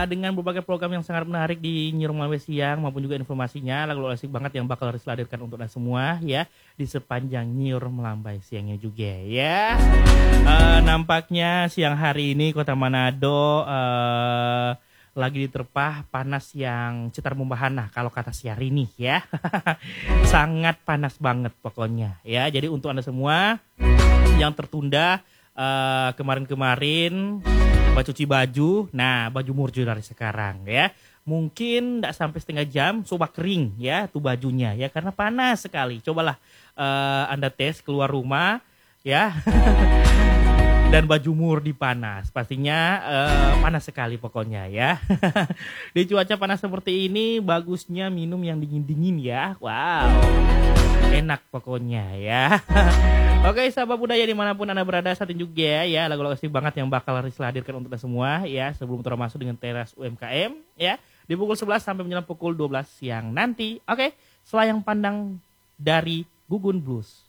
dengan berbagai program yang sangat menarik di Nyiur Melambai Siang maupun juga informasinya lagu asik banget yang bakal harus hadirkan untuk Anda semua ya di sepanjang Nyiur Melambai Siang ini juga ya. Nampaknya siang hari ini Kota Manado lagi diterpah panas yang cetar membahana kalau kata Syahrini ya. Sangat panas banget pokoknya ya. Jadi untuk Anda semua yang tertunda kemarin-kemarin cuci baju, nah baju murju dari sekarang ya. Mungkin tidak sampai setengah jam, coba kering ya tuh bajunya ya karena panas sekali. Cobalah Anda tes keluar rumah ya. Dan baju murni panas, pastinya panas sekali pokoknya ya. Di cuaca panas seperti ini bagusnya minum yang dingin-dingin ya. Wow, enak pokoknya ya. Oke sahabat budaya dimanapun Anda berada saat ini juga ya lagu-lagu asik banget yang bakal Rizla hadirkan untuk Anda semua ya sebelum termasuk dengan teras UMKM ya di pukul 11 sampai menjelang pukul 12 siang nanti. Oke, selayang pandang dari Gugun Blues.